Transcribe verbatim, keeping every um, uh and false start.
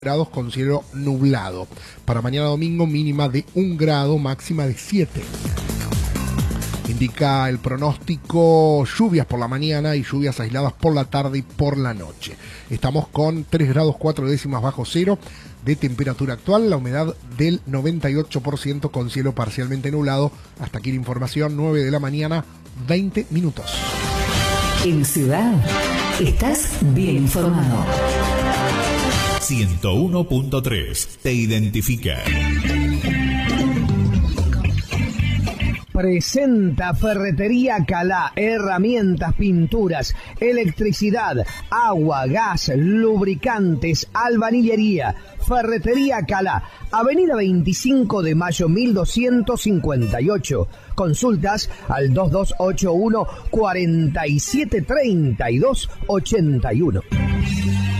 grados con cielo nublado. Para mañana domingo mínima de un grado, máxima de siete. Indica el pronóstico lluvias por la mañana y lluvias aisladas por la tarde y por la noche. Estamos con tres grados cuatro décimas bajo cero de temperatura actual, la humedad del noventa y ocho por ciento con cielo parcialmente nublado. Hasta aquí la información, nueve de la mañana, veinte minutos. En Ciudad, estás bien informado. ciento uno punto tres te identifica. Presenta Ferretería Calá, herramientas, pinturas, electricidad, agua, gas, lubricantes, albañilería. Ferretería Calá, Avenida veinticinco de mayo mil doscientos cincuenta y ocho. Consultas al dos dos ocho uno, cuarenta y siete, treinta y dos ochenta y uno.